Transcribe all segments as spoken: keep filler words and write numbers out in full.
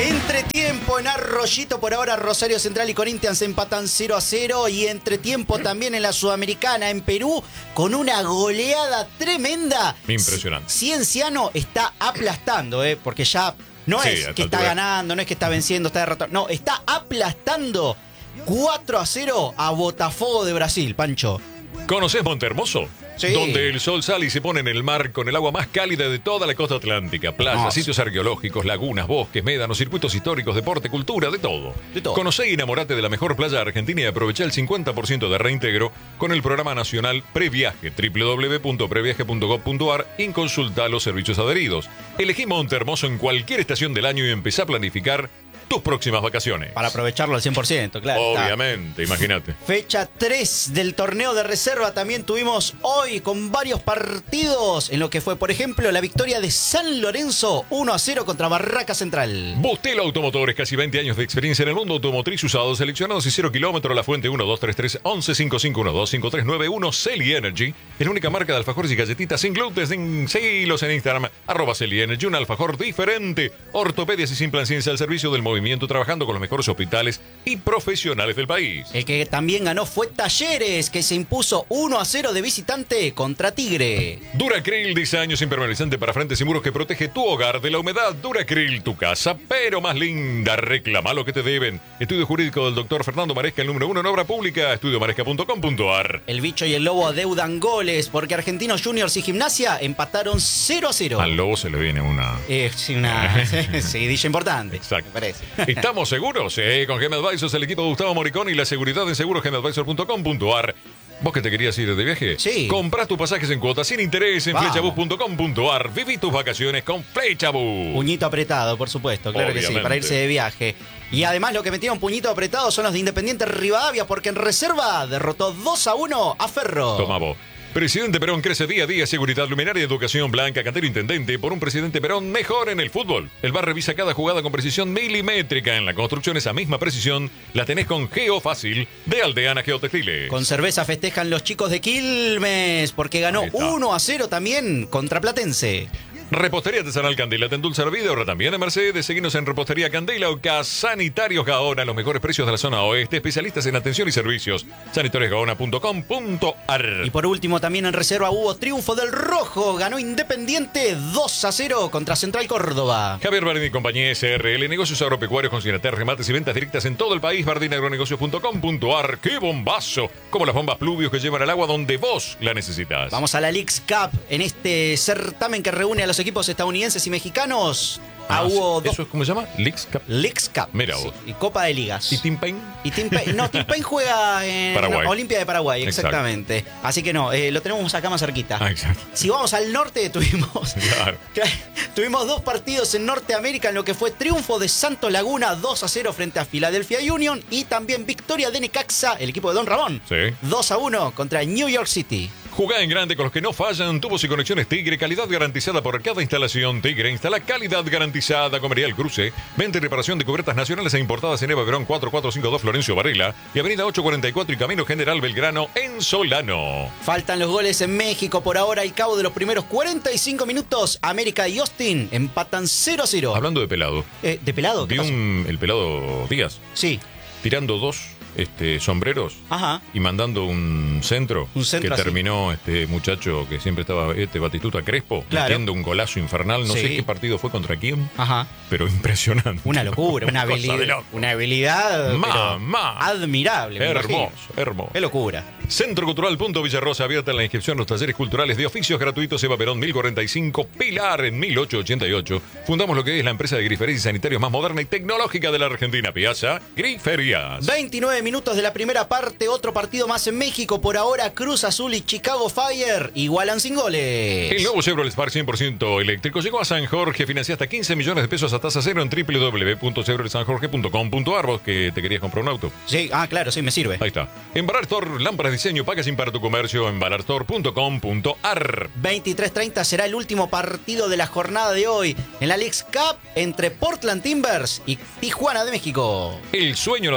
Entretiempo en Arroyito, por ahora Rosario Central y Corinthians empatan cero a cero. Y entretiempo también en la Sudamericana, en Perú, con una goleada tremenda. Impresionante. Cienciano está aplastando, ¿eh? Porque ya no Sí, es a que esta está altura. ganando, no es que está venciendo, está derrotando. No, está aplastando cuatro a cero a Botafogo de Brasil, Pancho. ¿Conoces Montehermoso? Sí. Donde el sol sale y se pone en el mar con el agua más cálida de toda la costa atlántica. Playas, No. sitios arqueológicos, lagunas, bosques, médanos, circuitos históricos, deporte, cultura, de todo. De todo. Conocé y enamorate de la mejor playa de Argentina y aprovecha el cincuenta por ciento de reintegro con el programa nacional Previaje, doble u doble u doble u punto previaje punto gov punto ar, y consulta los servicios adheridos. Elegí Montehermoso en cualquier estación del año y empezá a planificar tus próximas vacaciones. Para aprovecharlo al cien por ciento, claro. está. Obviamente, imagínate. Fecha tres del torneo de reserva también tuvimos hoy con varios partidos en lo que fue, por ejemplo, la victoria de San Lorenzo uno a cero contra Barraca Central. Bustelo Automotores, casi veinte años de experiencia en el mundo automotriz, usados, seleccionados y cero kilómetros. La Fuente uno dos tres tres once cinco cinco uno dos cinco tres nueve uno. Celi Energy es la única marca de alfajores y galletitas sin gluten. Sin seguilos en Instagram, arroba Celi Energy, un alfajor diferente. Ortopedias y sin plan ciencia al servicio del movimiento, trabajando con los mejores hospitales y profesionales del país. El que también ganó fue Talleres, que se impuso uno a cero de visitante contra Tigre. Duracril, diseño impermeabilizante para frentes y muros que protege tu hogar de la humedad. Duracril, tu casa, pero más linda. Reclama lo que te deben. Estudio jurídico del doctor Fernando Maresca, el número uno en obra pública, estudio maresca punto com punto ar. El Bicho y el Lobo adeudan goles porque Argentinos Juniors y Gimnasia empataron cero a cero. Al lobo se le viene una... Es una seguidilla importante, Exacto. me parece. ¿Estamos seguros? Sí, con Gem Advisors, el equipo de Gustavo Moricón y la seguridad en seguro gem advisor punto com punto ar. ¿Vos que te querías ir de viaje? Sí. Comprás tus pasajes en cuotas sin interés en Vamos. flechabus punto com punto ar. Viví tus vacaciones con Flechabus. Puñito apretado, por supuesto, claro que sí, Obviamente. para irse de viaje. Y además lo que metieron puñito apretado son los de Independiente Rivadavia, porque en reserva derrotó dos a uno a Ferro. Toma vos. Presidente Perón crece día a día, seguridad, luminaria, educación, Blanca, Cantero Intendente. Por un presidente Perón mejor en el fútbol. El V A R revisa cada jugada con precisión milimétrica. En la construcción esa misma precisión la tenés con Geofácil de Aldeana Geotextiles. Con cerveza festejan los chicos de Quilmes, porque ganó Ahí está. uno a cero también contra Platense. Repostería Artesanal Candela, te endulza la vida, ahora también en Mercedes. Seguinos en Repostería Candela o Sanitarios Gaona, los mejores precios de la zona oeste, especialistas en atención y servicios. sanitarios gaona punto com punto ar. Y por último, también en reserva hubo triunfo del Rojo. Ganó Independiente dos a cero contra Central Córdoba. Javier Bardini y compañía S R L, negocios agropecuarios con Sinater, remates y ventas directas en todo el país. bardini agronegocios punto com punto ar. ¡Qué bombazo! Como las bombas pluvios que llevan el agua donde vos la necesitas. Vamos a la Leagues Cup, en este certamen que reúne a los equipos estadounidenses y mexicanos. Ah, Ah, hubo ¿eso dos es cómo se llama? Leagues Cup. Leagues Cup. Mira sí, vos. y Copa de Ligas. ¿Y Tim Payne? Y Tim Payne, no, Tim Payne juega en Paraguay. Olimpia de Paraguay, Exacto. exactamente. Así que no, eh, lo tenemos acá más cerquita. Ah, exacto. Si vamos al norte, tuvimos, Claro. tuvimos dos partidos en Norteamérica en lo que fue triunfo de Santos Laguna dos a cero frente a Philadelphia Union y también victoria de Necaxa, el equipo de Don Ramón, Sí. dos a uno contra New York City. Jugá en grande con los que no fallan. Tubos y conexiones Tigre, calidad garantizada por cada instalación. Tigre instala calidad garantizada. Comería El Cruce. Venta y reparación de cubiertas nacionales e importadas en Eva Perón cuatro cuatro cinco dos Florencio Varela y Avenida ocho cuarenta y cuatro y Camino General Belgrano en Solano. Faltan los goles en México por ahora. Al cabo de los primeros cuarenta y cinco minutos, América y Austin empatan cero a cero. Hablando de pelado, Eh, ¿De pelado? ¿Qué vi pasó? un, el pelado Díaz Sí. tirando dos este, sombreros Ajá. y mandando un centro, Un centro que así. terminó este muchacho que siempre estaba, este Batistuta Crespo, Claro. metiendo un golazo infernal. No Sí. sé qué partido fue contra quién, Ajá. pero impresionante. Una locura, una Cosa de habilidad. loco. Una habilidad pero Mamá. admirable. me Hermoso, imagino. hermoso. Qué locura. Centro Cultural Punto Villarrosa, abierta la inscripción a los talleres culturales de oficios gratuitos. Eva Perón mil cuarenta y cinco, Pilar en mil ochocientos ochenta y ocho. Fundamos lo que es la empresa de griferías y sanitarios más moderna y tecnológica de la Argentina. Piazza Griferías. veintinueve minutos de la primera parte, otro partido más en México. Por ahora, Cruz Azul y Chicago Fire igualan sin goles. El nuevo Chevrolet Spark cien por ciento eléctrico llegó a San Jorge. Financia hasta quince millones de pesos a tasa cero en doble u doble u doble u punto chevrolet san jorge punto com punto ar. Vos que te querías comprar un auto. Sí, ah, claro, sí, me sirve. Ahí está. En Balar Store, lámparas de diseño, packaging para tu comercio en balar store punto com punto ar. veintitrés treinta será el último partido de la jornada de hoy en la Leagues Cup entre Portland Timbers y Tijuana de México. El sueño de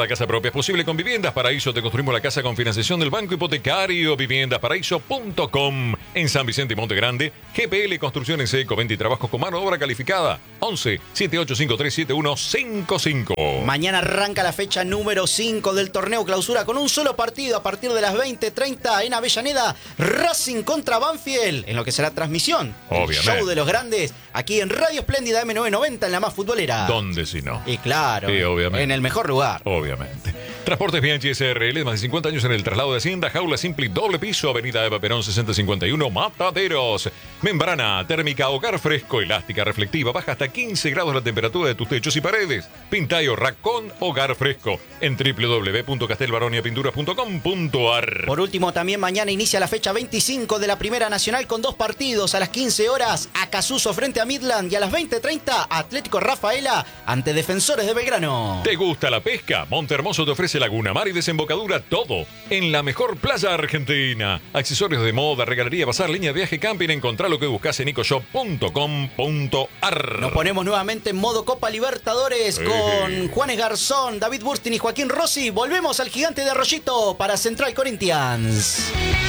la casa propia es posible con Viviendas Paraíso. Te construimos la casa con financiación del Banco Hipotecario. viviendas paraíso punto com. En San Vicente y Monte Grande, G P L Construcciones Ecoventa y Trabajos con mano de obra calificada. once, setenta y ocho cincuenta y tres, setenta y uno cincuenta y cinco. Mañana arranca la fecha número cinco del torneo clausura con un solo partido a partir de las veinte treinta en Avellaneda. Racing contra Banfield, en lo que será transmisión. Obviamente. El show de los grandes, aquí en Radio Espléndida M novecientos noventa, en la más futbolera. ¿Dónde si no? Y claro, Sí, obviamente. en el mejor lugar. Obviamente. Transportes Bianchi S R L, más de cincuenta años en el traslado de Hacienda, jaula simple, doble piso, avenida Eva Perón sesenta cincuenta y uno, Mataderos. Membrana térmica, hogar fresco, elástica, reflectiva, baja hasta quince grados la temperatura de tus techos y paredes. Pinta y ahorra con hogar fresco en doble u doble u doble u punto castelbaroniapinturas punto com punto a r. Por último, también mañana inicia la fecha veinticinco de la Primera Nacional con dos partidos. A las quince horas, Acasuso frente a Midland, y a las veinte treinta, Atlético Rafaela ante Defensores de Belgrano. ¿Te gusta la pesca? Montehermoso te ofrece laguna, mar y desembocadura, todo en la mejor playa argentina. Accesorios de moda, regalería, bazar, línea de viaje, camping. Encontrá lo que buscas en ecoshop punto com punto a r. Nos ponemos nuevamente en modo Copa Libertadores Sí. con Juanes Garzón, David Burstin y Joaquín Rossi. Volvemos al gigante de Arroyito para Central Corinthians.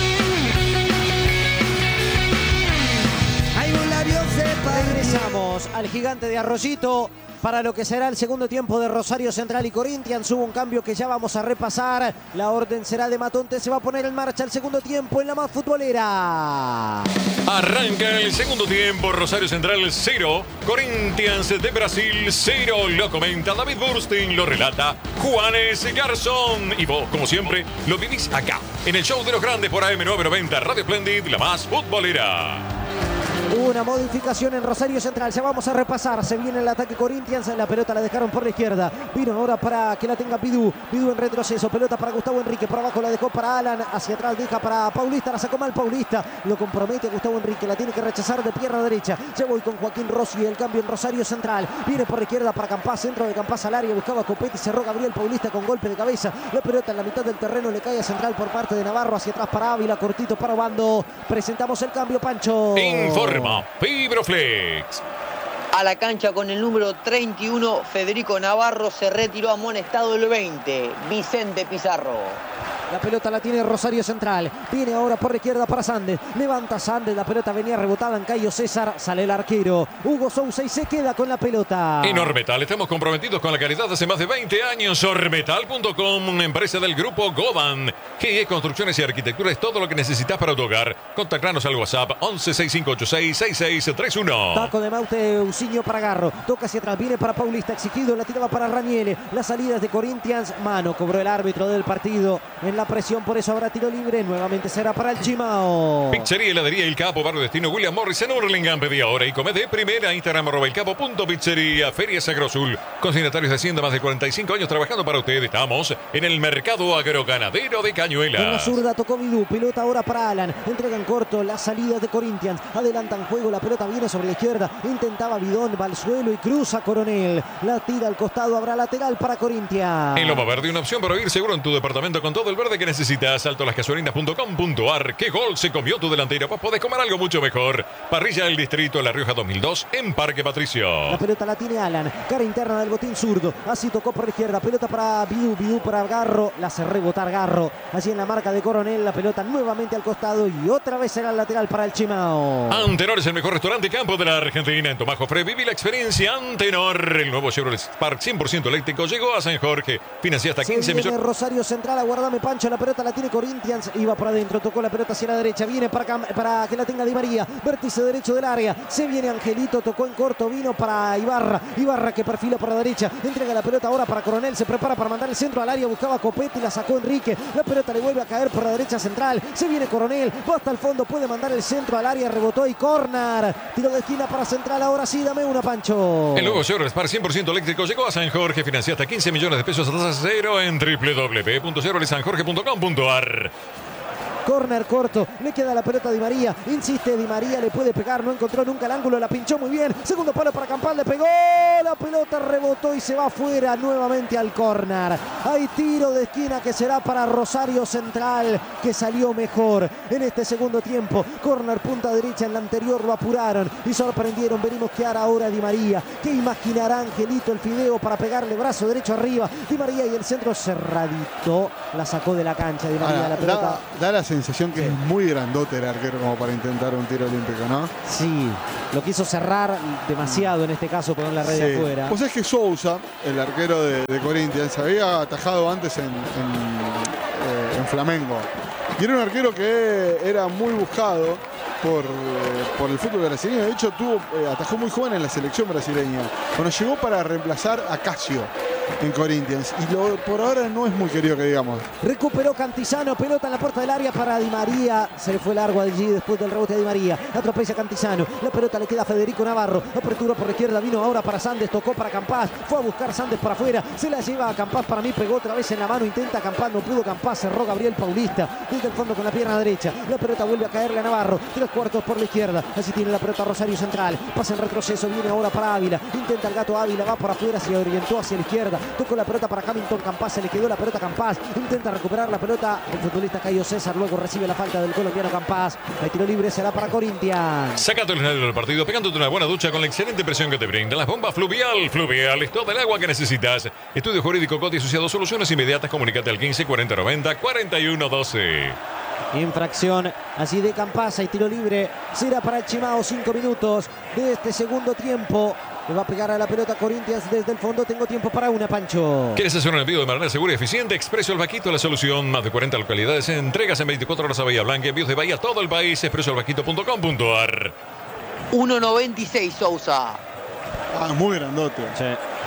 Regresamos al gigante de Arroyito para lo que será el segundo tiempo de Rosario Central y Corinthians. Hubo un cambio que ya vamos a repasar. La orden será de Matonte. Se va a poner en marcha el segundo tiempo en la más futbolera. Arranca el segundo tiempo. Rosario Central cero, Corinthians de Brasil cero. Lo comenta David Burstin, lo relata Juanes Garzón. Y vos, como siempre, lo vivís acá, en el show de los grandes por A M novecientos noventa, Radio Splendid, la más futbolera. Una modificación en Rosario Central. Ya vamos a repasar. Se viene el ataque Corinthians. La pelota la dejaron por la izquierda. Vino ahora para que la tenga Pidú. Pidú en retroceso. Pelota para Gustavo Enrique. Por abajo la dejó para Alan. Hacia atrás deja para Paulista. La sacó mal Paulista. Lo compromete Gustavo Enrique. La tiene que rechazar de pierna derecha. Ya voy con Joaquín Rossi. El cambio en Rosario Central. Viene por la izquierda para Campás. Centro de Campás al área. Buscaba Copetti. Cerró Gabriel Paulista con golpe de cabeza. La pelota en la mitad del terreno. Le cae a Central por parte de Navarro. Hacia atrás para Ávila. Cortito para Obando. Presentamos el cambio, Pancho. Informa Fibroflex. A la cancha con el número treinta y uno, Federico Navarro. Se retiró amonestado el veinte, Vicente Pizarro. La pelota la tiene Rosario Central. Viene ahora por la izquierda para Sandes. Levanta Sandes. La pelota venía rebotada en Cayo César. Sale el arquero Hugo Sousa y se queda con la pelota. En Ormetal estamos comprometidos con la calidad hace más de veinte años. Ormetal punto com, una empresa del grupo Goban. G E Construcciones y Arquitectura es todo lo que necesitas para tu hogar. Contactanos al WhatsApp once, sesenta y cinco ochenta y seis, sesenta y seis treinta y uno. Taco de Maute Usiño para Garro. Toca hacia atrás. Viene para Paulista. Exigido. La tiraba para Raniele. Las salidas de Corinthians. Mano cobró el árbitro del partido. En la presión, por eso habrá tiro libre. Nuevamente será para el Chimao. Pizzería, heladería El Capo, barrio destino William Morris en Hurlingham. Pedí ahora y come de primera. Instagram arroba el capo punto pizzería. Feria Sagrosul. Consignatarios de Hacienda, más de cuarenta y cinco años trabajando para usted. Estamos en el mercado agroganadero de Cañuelas. En la zurda tocó Vidú. Pelota ahora para Alan. Entregan corto las salidas de Corinthians. Adelantan juego. La pelota viene sobre la izquierda. Intentaba Bidón. Va al suelo y cruza Coronel. La tira al costado. Habrá lateral para Corinthians. En Loma Verde, una opción para ir seguro en tu departamento con todo el verde que necesitas. Salto las casuarinas punto com punto a r. ¿Qué gol se comió tu delantero? Vos podés comer algo mucho mejor. Parrilla del Distrito La Rioja dos mil dos en Parque Patricio. La pelota la tiene Alan. Cara interna del botín zurdo. Así tocó por la izquierda. Pelota para Bidú. Bidú para Garro. La hace rebotar Garro. Allí en la marca de Coronel. La pelota nuevamente al costado. Y otra vez será el lateral para el Chimao. Antenor es el mejor restaurante campo de la Argentina. En Tomajo Fre viví la experiencia Antenor. El nuevo Chevrolet Spark cien por ciento eléctrico llegó a San Jorge. Financia hasta quince millones. Rosario Central. Aguardame, Pancho. La pelota la tiene Corinthians. Iba por adentro. Tocó la pelota hacia la derecha. Viene para, para que la tenga Di María. Vértice derecho del área. Se viene Angelito. Tocó en corto. Vino para Ibarra. Ibarra que perfila por la derecha. Entrega la pelota ahora para Coronel. Se prepara para mandar el centro al área. Buscaba Copetti. La sacó Enrique. La pelota le vuelve a caer por la derecha central. Se viene Coronel. Va hasta el fondo. Puede mandar el centro al área. Rebotó y córner. Tiro de esquina para Central. Ahora sí, dame una, Pancho. El nuevo Chevrolet Spark cien por ciento eléctrico llegó a San Jorge. Financia hasta quince millones de pesos a tasa cero en doble u doble u doble u punto chevrolet san jorge punto com punto a r. Corner corto, le queda la pelota a Di María, insiste Di María, le puede pegar, no encontró nunca el ángulo, la pinchó muy bien, segundo palo para Campás, le pegó, la pelota rebotó y se va afuera nuevamente al córner. Hay tiro de esquina que será para Rosario Central, que salió mejor en este segundo tiempo. Córner punta derecha, en la anterior lo apuraron y sorprendieron. Venimos que hará ahora Di María. ¿Qué imaginará Angelito el Fideo para pegarle brazo derecho arriba? Di María y el centro cerradito, la sacó de la cancha Di María. Ahora, la pelota. Da, da la sensación que Sí. es muy grandote el arquero como para intentar un tiro olímpico, ¿no? Sí, lo quiso cerrar demasiado en este caso, pero en la red de Sí. afuera. Pues es que Sousa, el arquero de, de Corinthians, había atajado antes en, en, eh, en Flamengo. Y era un arquero que era muy buscado por, eh, por el fútbol brasileño. De hecho, tuvo, eh, atajó muy joven en la selección brasileña. Bueno, llegó para reemplazar a Casio en Corinthians. Y lo, por ahora no es muy querido que digamos. Recuperó Cantizano, pelota en la puerta del área para Di María. Se le fue largo allí después del rebote de Di María. Atropella Cantizano. La pelota le queda a Federico Navarro. Apertura por la izquierda. Vino ahora para Sandes. Tocó para Campás. Fue a buscar Sandes por afuera. Se la lleva a Campás. Para mí pegó otra vez en la mano. Intenta Campás. No pudo Campás. Cerró Gabriel Paulista. Desde el fondo con la pierna derecha. La pelota vuelve a caerle a Navarro. Tres cuartos por la izquierda. Así tiene la pelota Rosario Central. Pasa en retroceso. Viene ahora para Ávila. Intenta el gato Ávila. Va por afuera. Se orientó hacia la izquierda. Tocó la pelota para Hamilton Campás, se le quedó la pelota a Campás, intenta recuperar la pelota el futbolista Caio César, luego recibe la falta del colombiano Campás. El tiro libre será para Corinthians. Sácate el nervio del partido pegándote una buena ducha con la excelente presión que te brindan las bombas Fluvial. Fluvial es todo el agua que necesitas. Estudio Jurídico Coti Asociado, soluciones inmediatas. Comunícate al quince cuarenta noventa cuarenta y uno doce. Infracción así de Campás, hay tiro libre, será para el Chimao. Cinco minutos de este segundo tiempo. Le va a pegar a la pelota Corinthians desde el fondo. Tengo tiempo para una, Pancho. ¿Quieres hacer un envío de manera segura y eficiente? Expreso El Vaquito, la solución. Más de cuarenta localidades. Entregas en veinticuatro horas a Bahía Blanca. Envíos de Bahía a todo el país. expreso el vaquito punto com punto ar. uno noventa y seis Sousa. Ah, muy grandote. Sí.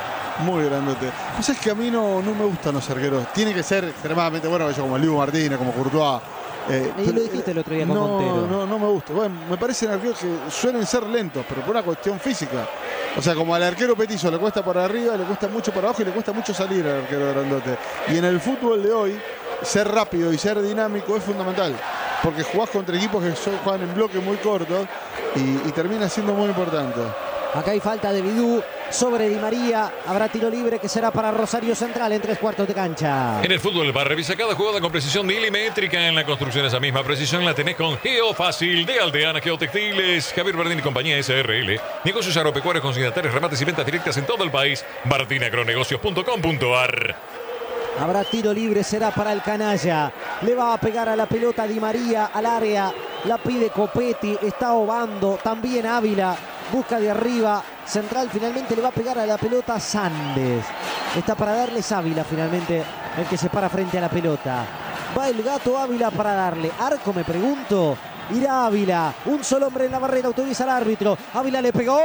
Muy grandote. Pues es que a mí no, no me gustan los arqueros. Tiene que ser extremadamente bueno, yo como el Dibu Martínez, como Courtois. Eh, Y lo dijiste el otro día con no, Montero. No, no me gusta. Bueno, me parecen arqueros que suelen ser lentos, pero por una cuestión física. O sea, como al arquero petizo le cuesta por arriba, le cuesta mucho por abajo y le cuesta mucho salir al arquero grandote. Y en el fútbol de hoy, ser rápido y ser dinámico es fundamental. Porque jugás contra equipos que son, juegan en bloques muy cortos y, y termina siendo muy importante. Acá hay falta de Bidú sobre Di María. Habrá tiro libre que será para Rosario Central en tres cuartos de cancha. En el fútbol bar, revisa cada jugada con precisión milimétrica. En la construcción esa misma precisión la tenés con Geofácil de Aldeana Geotextiles. Javier Bardín y compañía S R L. Negocios agropecuarios, consignatarios, remates y ventas directas en todo el país. bardín agronegocios punto com punto ar. Habrá tiro libre, será para el canalla. Le va a pegar a la pelota Di María al área. La pide Copetti, está Obando, también Ávila. Busca de arriba. Central finalmente le va a pegar a la pelota Sandes. Está para darle Ávila finalmente el que se para frente a la pelota. Va el gato Ávila para darle. Arco, me pregunto. Irá Ávila. Un solo hombre en la barrera. Autoriza al árbitro. Ávila le pegó.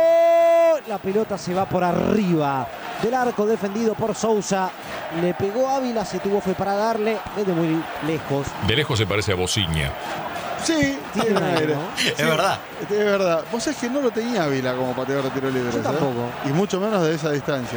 La pelota se va por arriba del arco defendido por Sousa. Le pegó Ávila. Se tuvo fe para darle desde muy lejos. De lejos se parece a Bociña. Sí, tiene un aire. ¿no? Es Sí, verdad. Es verdad. Vos sabés que no lo tenía Ávila como pateador de tiro libre. Yo tampoco. Y mucho menos de esa distancia.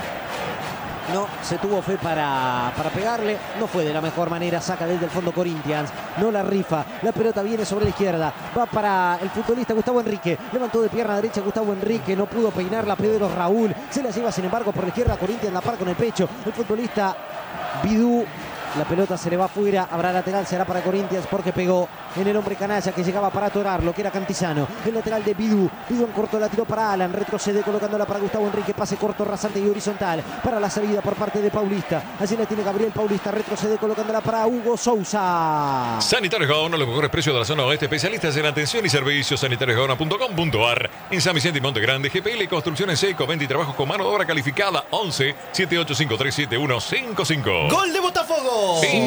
No, se tuvo fe para, para pegarle. No fue de la mejor manera. Saca desde el fondo Corinthians. No la rifa. La pelota viene sobre la izquierda. Va para el futbolista Gustavo Enrique. Levantó de pierna derecha Gustavo Enrique. No pudo peinarla Pedro Raúl. Se la lleva sin embargo por la izquierda. Corinthians la para con el pecho. El futbolista Bidú. La pelota se le va afuera. Habrá lateral, será para Corinthians porque pegó en el hombre canalla que llegaba para atorarlo, que era Cantizano. El lateral de Bidú. Bidú en corto la tiró para Alan. Retrocede colocándola para Gustavo Enrique. Pase corto, rasante y horizontal para la salida por parte de Paulista. Allí la tiene Gabriel Paulista. Retrocede colocándola para Hugo Sousa. Sanitarios Gaona, los mejores precios de la zona oeste. Especialistas en atención y servicios. sanitarios gaona punto com punto ar. En San Vicente y Monte Grande. G P L Construcciones Seco. Venta y trabajos con mano de obra calificada. once, siete ocho cinco tres, siete uno cinco cinco. ¡Gol de Botafogo!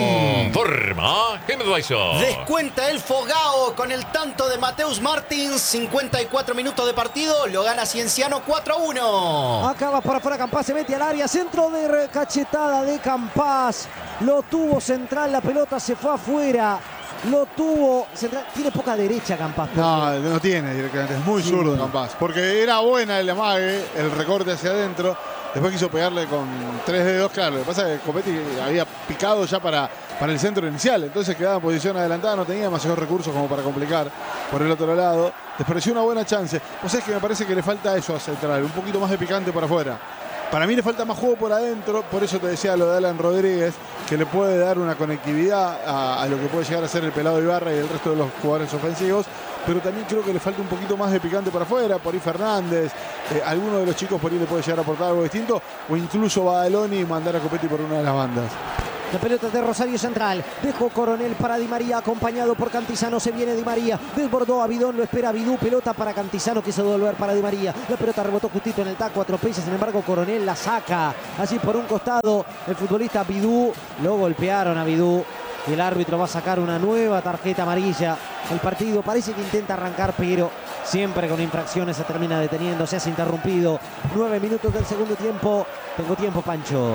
Informa Jaime Baiso. Descuenta el Fogao con el tanto de Mateus Martins. cincuenta y cuatro minutos de partido. Lo gana Cienciano cuatro a uno. Acaba por afuera Campás, se mete al área. Centro de cachetada de Campás. Lo tuvo Central, la pelota se fue afuera. Lo tuvo Central. Tiene poca derecha Campás. No, no tiene directamente. Es muy Sí. zurdo Campás. Porque era buena el amague, el recorte hacia adentro. Después quiso pegarle con tres dedos, claro. Lo que pasa es que Copetti había picado ya para, para el centro inicial. Entonces quedaba en posición adelantada, no tenía demasiados recursos como para complicar por el otro lado. Desperdició una buena chance. Pues es que me parece que le falta eso a Central, un poquito más de picante para afuera. Para mí le falta más juego por adentro, por eso te decía lo de Alan Rodríguez, que le puede dar una conectividad a, a lo que puede llegar a ser el Pelado Ibarra y el resto de los jugadores ofensivos, pero también creo que le falta un poquito más de picante para afuera, por ahí Fernández, eh, alguno de los chicos por ahí le puede llegar a aportar algo distinto, o incluso Badaloni y mandar a Copetti por una de las bandas. La pelota de Rosario Central. Dejó Coronel para Di María, acompañado por Cantizano. Se viene Di María. Desbordó a Bidón, lo espera Bidú. Pelota para Cantizano, quiso devolver para Di María. La pelota rebotó justito en el taco, atropella. Sin embargo, Coronel la saca. Así por un costado, el futbolista Bidú. Lo golpearon a Bidú. Y el árbitro va a sacar una nueva tarjeta amarilla. El partido parece que intenta arrancar, pero siempre con infracciones se termina deteniendo. Se hace interrumpido. Nueve minutos del segundo tiempo. Tengo tiempo, Pancho.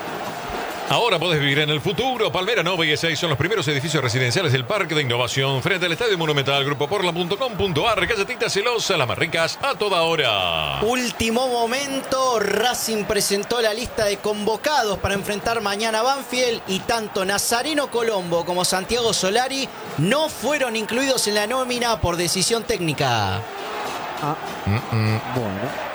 Ahora podés vivir en el futuro. Palmera Nova y E seis son los primeros edificios residenciales del Parque de Innovación frente al Estadio Monumental. Grupo Portland punto com punto ar. Galletitas celosas, las más ricas a toda hora. Último momento. Racing presentó la lista de convocados para enfrentar mañana a Banfield y tanto Nazareno Colombo como Santiago Solari no fueron incluidos en la nómina por decisión técnica. Ah, Mm-mm. bueno.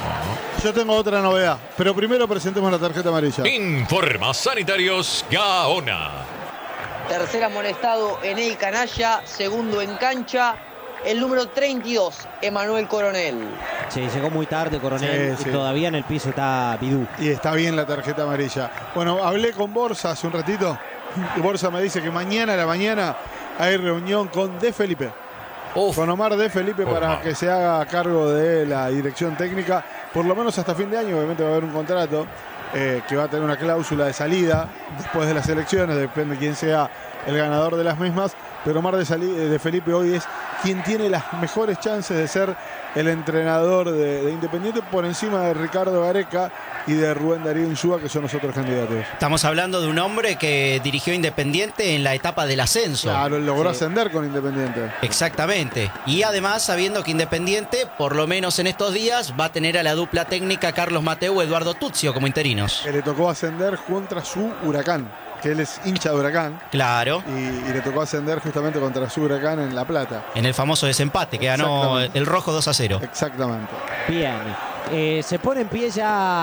Yo tengo otra novedad, pero primero presentemos la tarjeta amarilla. Informa Sanitarios Gaona. Tercer amonestado en el canalla, segundo en cancha, el número treinta y dos, Emanuel Coronel. Sí, llegó muy tarde Coronel. Sí, y sí. todavía en el piso está Bidú. Y está bien la tarjeta amarilla. Bueno, hablé con Borsa hace un ratito y Borsa me dice que mañana a la mañana hay reunión con De Felipe. Uf. Con Omar De Felipe para Omar. que se haga cargo de la dirección técnica, por lo menos hasta fin de año. Obviamente va a haber un contrato eh, que va a tener una cláusula de salida después de las elecciones, depende de quién sea el ganador de las mismas, pero Omar de, Sali- de Felipe hoy es quien tiene las mejores chances de ser el entrenador de, de Independiente por encima de Ricardo Gareca y de Rubén Darío Insúa, que son los otros candidatos. Estamos hablando de un hombre que dirigió Independiente en la etapa del ascenso. Claro, logró Sí. ascender con Independiente. Exactamente. Y además sabiendo que Independiente, por lo menos en estos días, va a tener a la dupla técnica Carlos Mateu y Eduardo Tuzio como interinos. Que le tocó ascender contra su Huracán, que él es hincha de Huracán. Claro. Y, y le tocó ascender justamente contra su Huracán en La Plata. En el famoso desempate que ganó Exactamente. el rojo dos a cero. Exactamente. Bien. Eh, se pone en pie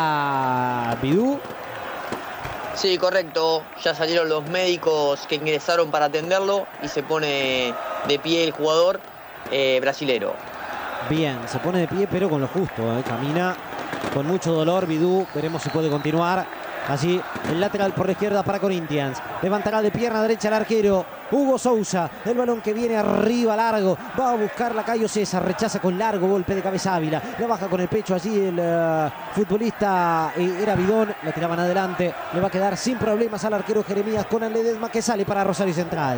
ya Bidú. Sí, correcto. Ya salieron los médicos que ingresaron para atenderlo y se pone de pie el jugador eh, brasilero. Bien, se pone de pie pero con lo justo. eh. Camina con mucho dolor Bidú. Veremos si puede continuar. Allí el lateral por la izquierda para Corinthians. Levantará de pierna derecha el arquero Hugo Sousa. El balón que viene arriba largo. Va a buscar la Cayo César. Rechaza con largo golpe de cabeza Ávila. La baja con el pecho allí el uh, futbolista. Eh, era Bidón. La tiraban adelante. Le va a quedar sin problemas al arquero Jeremías Conan Ledesma, que sale para Rosario Central.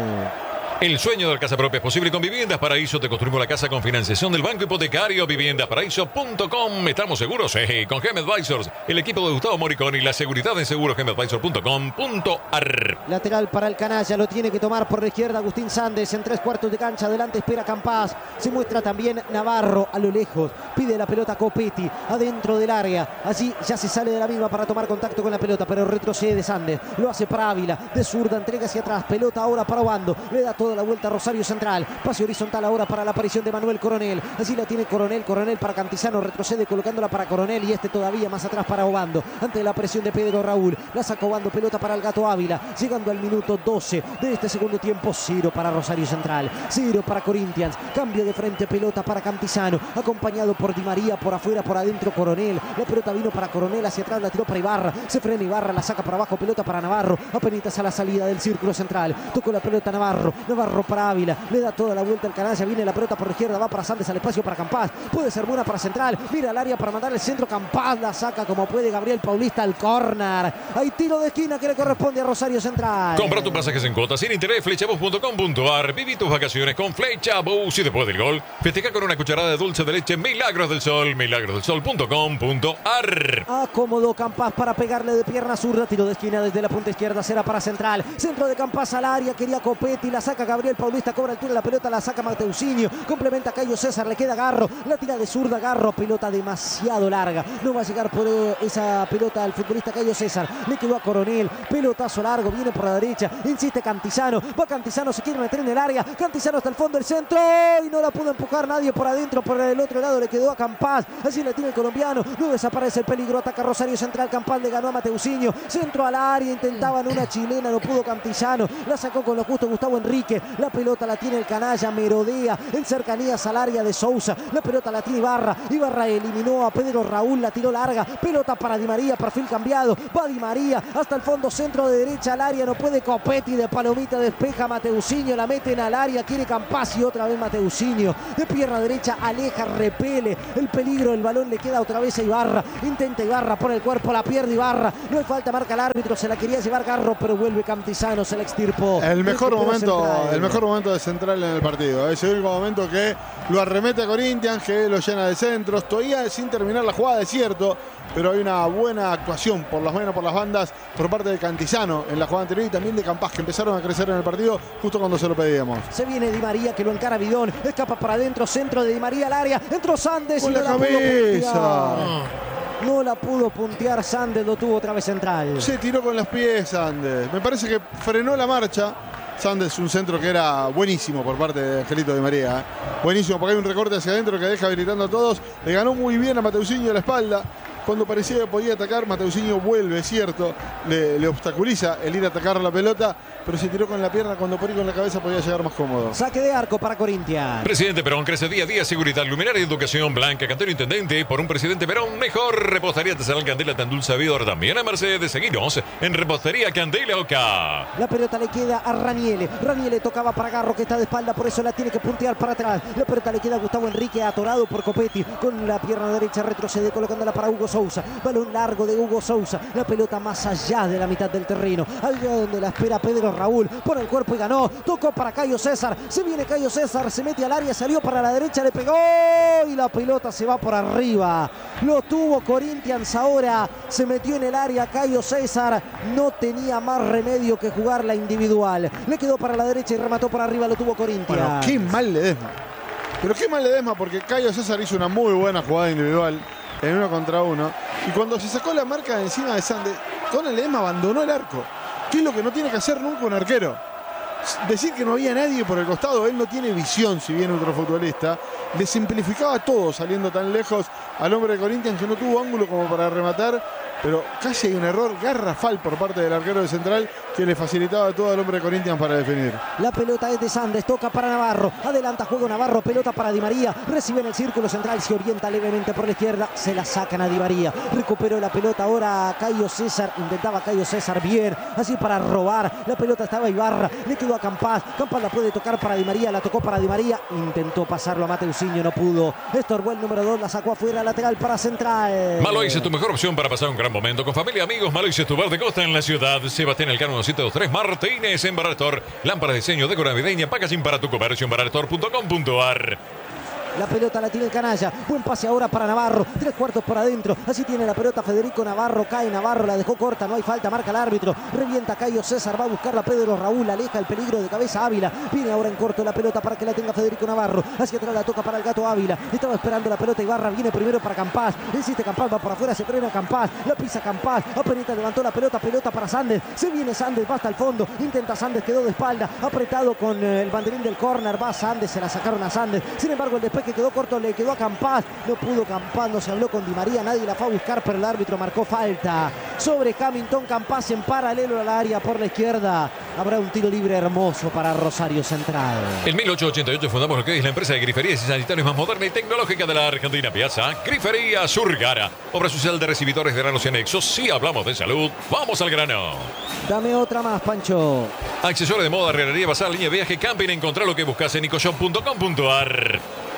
El sueño de la casa propia es posible con Viviendas Paraíso. Te construimos la casa con financiación del Banco Hipotecario. Viviendas Paraíso punto com. ¿Estamos seguros? Sí, con Gem Advisors, el equipo de Gustavo Moricón y la seguridad en seguros Gem Advisors punto com punto ar. Lateral para el canalla, lo tiene que tomar por la izquierda Agustín Sández en tres cuartos de cancha. Adelante espera Campás. Se muestra también Navarro a lo lejos. Pide la pelota Copetti adentro del área. Allí ya se sale de la misma para tomar contacto con la pelota, pero retrocede Sández. Lo hace para Ávila. De zurda entrega hacia atrás. Pelota ahora para Obando. Le da toda la vuelta a Rosario Central. Pase horizontal ahora para la aparición de Manuel Coronel. Así la tiene Coronel. Coronel para Cantizano. Retrocede colocándola para Coronel y este todavía más atrás para Obando. Ante la presión de Pedro Raúl. La saca Obando. Pelota para el Gato Ávila. Llegando al minuto doce de este segundo tiempo. Cero para Rosario Central. Cero para Corinthians. Cambio de frente. Pelota para Cantizano. Acompañado por Di María. Por afuera, por adentro Coronel. La pelota vino para Coronel. Hacia atrás la tiró para Ibarra. Se frena Ibarra. La saca para abajo. Pelota para Navarro. Apenitas a la salida del círculo central. Tocó la pelota Navarro. Navarro para Ávila. Le da toda la vuelta al canalla. Viene la pelota por la izquierda. Va para Sández al espacio para Campás. Puede ser buena para Central. Mira al área para mandar el centro. Campás la saca como puede Gabriel Paulista al córner. Hay tiro de esquina que le corresponde a Rosario Central. Compra tus pasajes en cuotas sin interés. Flechabus punto com punto ar. Viví tus vacaciones con Flechabus y después del gol festeja con una cucharada de dulce de leche Milagros del Sol. milagros del sol punto com punto ar. Acomodó Campás para pegarle de pierna zurda. Tiro de esquina desde la punta izquierda. Será para Central. Centro de Campás al área. Quería Copetti. La saca Gabriel Paulista, cobra altura la pelota, la saca Mateusinho, complementa Cayo César, le queda Garro, la tira de zurda Garro, pelota demasiado larga, no va a llegar por esa pelota al futbolista Cayo César, le quedó a Coronel, pelotazo largo, viene por la derecha, insiste Cantizano, va Cantizano, se quiere meter en el área, Cantizano hasta el fondo del centro y no la pudo empujar nadie por adentro, por el otro lado le quedó a Campás, así le tira el colombiano, no desaparece el peligro, ataca Rosario Central, Campás le ganó a Mateusinho, centro al área, intentaban una chilena, no pudo Cantizano, la sacó con lo justo Gustavo Enrique, la pelota la tiene el canalla, merodea en cercanías al área de Sousa, la pelota la tiene Ibarra, Ibarra eliminó a Pedro Raúl, la tiró larga, pelota para Di María, perfil cambiado, va Di María hasta el fondo, centro de derecha al área, no puede Copetti, de palomita despeja Mateusinho, la meten al área, quiere Campás y otra vez Mateusinho, de pierna derecha aleja, repele el peligro, el balón le queda otra vez a Ibarra, intenta Ibarra por el cuerpo, la pierde Ibarra, no hay falta, marca el árbitro, se la quería llevar Garro, pero vuelve Cantizano, se la extirpó. El mejor momento, Central. el mejor momento de Central en el partido, es el único momento que lo arremete a Corinthians, que lo llena de centros, todavía sin terminar la jugada, es cierto, pero hay una buena actuación por las buenas por las bandas por parte de Cantizano en la jugada anterior y también de Campás, que empezaron a crecer en el partido justo cuando se lo pedíamos. Se viene Di María, que lo encara Bidón, escapa para adentro, centro de Di María al área, entró Sandes Con y la no la pudo cabeza. puntear. No la pudo puntear Sandes, lo tuvo otra vez Central. Se tiró con los pies Sandes, me parece que frenó la marcha. Sandes, un centro que era buenísimo por parte de Angelito Di María, ¿eh? Buenísimo, porque hay un recorte hacia adentro que deja habilitando a todos, le ganó muy bien a Mateusinho a la espalda. Cuando parecía que podía atacar, Mateusinho vuelve, es cierto, le, le obstaculiza el ir a atacar la pelota, pero se tiró con la pierna, cuando por ahí con la cabeza podía llegar más cómodo. Saque de arco para Corinthians. Presidente Perón crece día a día, seguridad, luminaria y educación blanca. Cantero intendente, por un presidente Perón mejor. Repostería artesanal Candela tan dulce sabidor. También a Mercedes, seguinos en Repostería Candela Oca. La pelota le queda a Raniele. Raniele tocaba para Garro, que está de espalda, por eso la tiene que puntear para atrás. La pelota le queda a Gustavo Enrique, atorado por Copetti. Con la pierna derecha retrocede, colocándola para Hugo Sousa. Balón largo de Hugo Sousa. La pelota más allá de la mitad del terreno. Allá donde la espera Pedro Raúl. Pone el cuerpo y ganó. Tocó para Cayo César. Se viene Cayo César, se mete al área, salió para la derecha, le pegó y la pelota se va por arriba. Lo tuvo Corinthians ahora. Se metió en el área Cayo César. No tenía más remedio que jugar la individual. Le quedó para la derecha y remató por arriba. Lo tuvo Corinthians. Bueno, qué mal Ledesma. Pero qué mal Ledesma, porque Cayo César hizo una muy buena jugada individual en uno contra uno. Y cuando se sacó la marca de encima de Sandes, Con Ledesma abandonó el arco. ¿Qué es lo que no tiene que hacer nunca un arquero? Decir que no había nadie por el costado, él no tiene visión, si bien otro futbolista, le simplificaba todo saliendo tan lejos al hombre de Corinthians, que no tuvo ángulo como para rematar, pero casi hay un error garrafal por parte del arquero de Central que le facilitaba todo al hombre de Corinthians para definir. La pelota es de Sandes, toca para Navarro, adelanta juego Navarro, pelota para Di María, recibe en el círculo central, se orienta levemente por la izquierda, se la sacan a Di María, recuperó la pelota ahora Cayo César, intentaba Cayo César bien, así para robar, la pelota estaba Ibarra, le quedó a Campás, Campás la puede tocar para Di María, la tocó para Di María, intentó pasarlo a Mateusinho, no pudo, estorbó el número dos, la sacó afuera, lateral para Central. Malois es tu mejor opción para pasar un gran momento con familia, amigos. Malois es tu bar de costa en la ciudad. Sebastián Elcano ciento veintitrés Martínez en Barretor. Lámparas de diseño, decora navideña, packaging para tu comercio en barretor punto com punto ar. La pelota la tiene el canalla. Buen pase ahora para Navarro. Tres cuartos por adentro. Así tiene la pelota Federico Navarro. Cae Navarro. La dejó corta. No hay falta. Marca el árbitro. Revienta Cayo César. Va a buscarla Pedro Raúl. Aleja el peligro de cabeza Ávila. Viene ahora en corto la pelota para que la tenga Federico Navarro. Hacia atrás la toca para el gato Ávila. Estaba esperando la pelota Ibarra. Viene primero para Campás. Insiste Campás. Va por afuera. Se frena Campás. La pisa Campás. Apenas levantó la pelota. Pelota para Sandes. Se viene Sandes. Va hasta el fondo. Intenta Sandes. Quedó de espalda. Apretado con el banderín del córner. Va Sandes. Se la sacaron a Sandes. Sin embargo, el despeje quedó corto. Le quedó a Campás, no pudo Campás, no se habló con Di María, nadie la fue a buscar, pero el árbitro marcó falta sobre Hamilton. Campás en paralelo al área por la izquierda. Habrá un tiro libre hermoso para Rosario Central. En mil ochocientos ochenta y ocho fundamos lo que es la empresa de griferías y sanitarios más moderna y tecnológica de la Argentina. Piazza Grifería Surgara, obra social de recibidores de granos y anexos. Si hablamos de salud, vamos al grano. Dame otra más, Pancho. Accesorios de moda, realería, bazar, línea de viaje, camping. Encontrá lo que buscas en ecoshop punto com punto ar.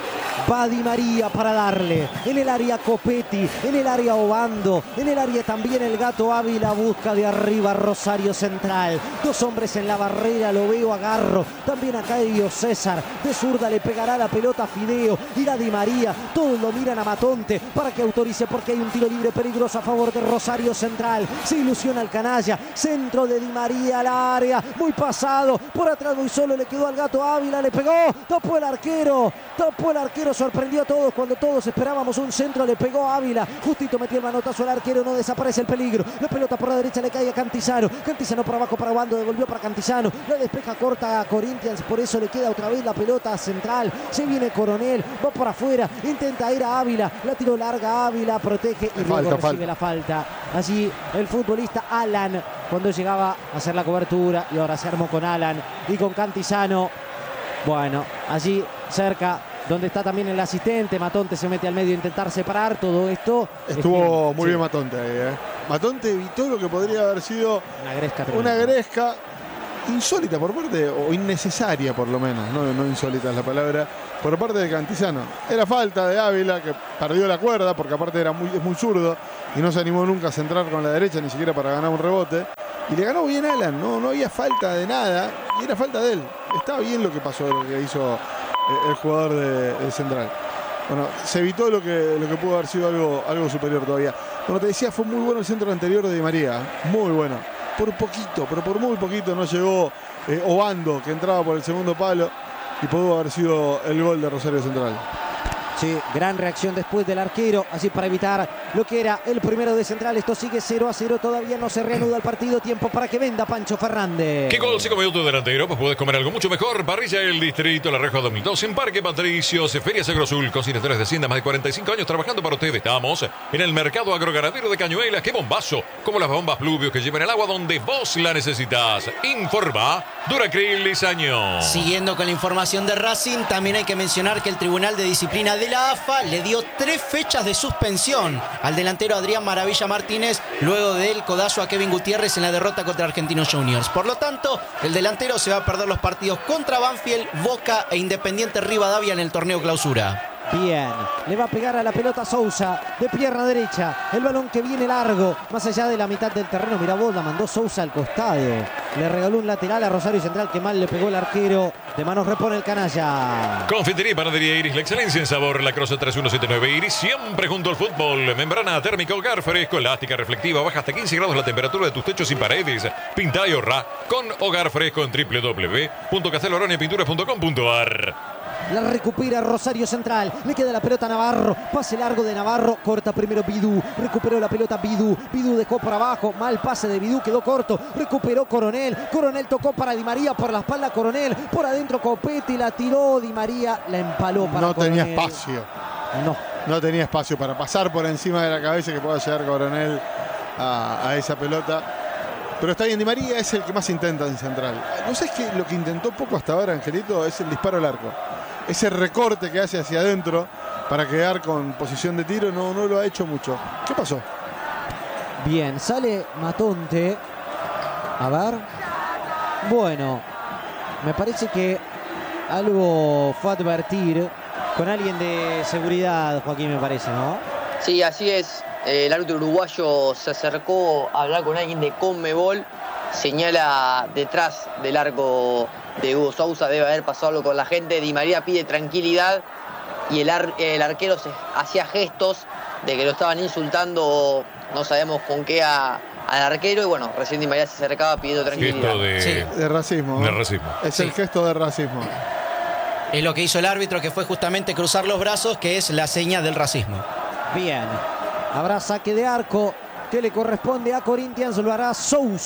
Va Di María para darle. En el área Copetti, en el área Obando, en el área también el Gato Ávila. Busca de arriba Rosario Central. Dos hombres en la barrera, lo veo a Garro. También acá Elio César. De zurda le pegará la pelota a Fideo. Irá Di María. Todos lo miran a Matonte para que autorice, porque hay un tiro libre peligroso a favor de Rosario Central. Se ilusiona el canalla. Centro de Di María al área. Muy pasado. Por atrás muy solo. Le quedó al Gato Ávila. Le pegó. Tapó el arquero. Tapó el arquero. Sorprendió a todos cuando todos esperábamos un centro. Le pegó a Ávila. Justito metió el manotazo al arquero. No desaparece el peligro. La pelota por la derecha le cae a Cantizano. Cantizano por abajo para Obando. Devolvió para Cantizano. La despeja corta a Corinthians. Por eso le queda otra vez la pelota central. Se viene Coronel. Va por afuera. Intenta ir a Ávila. La tiró larga Ávila. Protege y luego falta, recibe falta. la falta. Allí el futbolista Alan, cuando llegaba a hacer la cobertura, y ahora se armó con Alan y con Cantizano. Bueno, allí cerca donde está también el asistente. Matonte se mete al medio a intentar separar todo esto. Estuvo Es que, muy sí, bien Matonte ahí, ¿eh? Matonte evitó lo que podría haber sido una gresca una tremenda. gresca insólita por parte, o innecesaria por lo menos, no, no insólita es la palabra, por parte de Cantizano. Era falta de Ávila, que perdió la cuerda, porque aparte era muy, es muy zurdo y no se animó nunca a centrar con la derecha, ni siquiera para ganar un rebote. Y le ganó bien Alan, no, no había falta de nada, y era falta de él. Estaba bien lo que pasó, lo que hizo eh, el jugador de, de Central. Bueno, se evitó lo que, lo que pudo haber sido algo, algo superior todavía. Como te decía, fue muy bueno el centro anterior de Di María, muy bueno. Por poquito, pero por muy poquito no llegó eh, Obando, que entraba por el segundo palo, y pudo haber sido el gol de Rosario Central. Sí, gran reacción después del arquero, así para evitar lo que era el primero de Central. Esto sigue cero a cero, todavía no se reanuda el partido. Tiempo para que venda Pancho Fernández. ¿Qué gol? Cinco minutos delantero, pues puedes comer algo mucho mejor. Parrilla del Distrito, La Reja dos mil dos, en Parque Patricios, Ferias Agrosul, Cocineteras de Hacienda, más de cuarenta y cinco años trabajando para ustedes. Estamos en el mercado agroganadero de Cañuelas. ¡Qué bombazo! Como las bombas Pluvios que llevan el agua donde vos la necesitas. Informa Duracril Lisaño. Siguiendo con la información de Racing, también hay que mencionar que el Tribunal de Disciplina de la A F A le dio tres fechas de suspensión al delantero Adrián Maravilla Martínez luego del codazo a Kevin Gutiérrez en la derrota contra Argentinos Juniors. Por lo tanto, el delantero se va a perder los partidos contra Banfield, Boca e Independiente Rivadavia en el torneo clausura. Bien, le va a pegar a la pelota Sousa de pierna derecha. El balón que viene largo, más allá de la mitad del terreno. Mirá vos, la mandó Sousa al costado. Le regaló un lateral a Rosario Central, que mal le pegó el arquero. De manos repone el canalla. Confitería y Panadería Iris, la excelencia en sabor. La Croce tres uno siete nueve Iris, siempre junto al fútbol. Membrana térmica, hogar fresco, elástica, reflectiva. Baja hasta quince grados la temperatura de tus techos y paredes. Pinta y ahorra con Hogar Fresco en w w w punto casteloronia pinturas punto com punto a r. La recupera Rosario Central. Le queda la pelota a Navarro. Pase largo de Navarro. Corta primero Bidú. Recuperó la pelota Bidú. Bidú dejó por abajo. Mal pase de Bidú. Quedó corto. Recuperó Coronel. Coronel tocó para Di María. Por la espalda Coronel. Por adentro Copetti. La tiró Di María. La empaló para No Coronel. tenía espacio. No. No tenía espacio para pasar por encima de la cabeza que pueda llegar Coronel a, a esa pelota. Pero está bien, Di María es el que más intenta en Central. ¿No sabes que lo que intentó poco hasta ahora, Angelito, es el disparo al arco? Ese recorte que hace hacia adentro para quedar con posición de tiro no, no lo ha hecho mucho. ¿Qué pasó? Bien, sale Matonte. A ver. Bueno, me parece que algo fue a advertir con alguien de seguridad, Joaquín, me parece, ¿no? Sí, así es. El árbitro uruguayo se acercó a hablar con alguien de Conmebol. Señala detrás del arco de Hugo Sousa, debe haber pasado algo con la gente. Di María pide tranquilidad y el, ar el arquero se hacía gestos de que lo estaban insultando, no sabemos con qué, a, al arquero. Y bueno, recién Di María se acercaba pidiendo tranquilidad. Gesto de, Sí. De racismo. de ¿no? racismo. Es Sí. el gesto de racismo. Es lo que hizo el árbitro, que fue justamente cruzar los brazos, que es la seña del racismo. Bien. Habrá saque de arco que le corresponde a Corinthians. Lo hará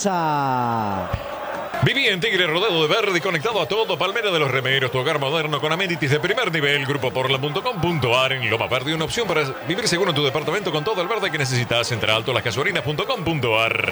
Sousa. Viví en Tigre, rodeado de verde y conectado a todo. Palmera de los Remeros, tu hogar moderno con amenities de primer nivel. Grupo Portland punto com punto a r. En Loma Verde, una opción para vivir seguro en tu departamento con todo el verde que necesitas. Entre Alto Las Casuarinas punto com punto a r.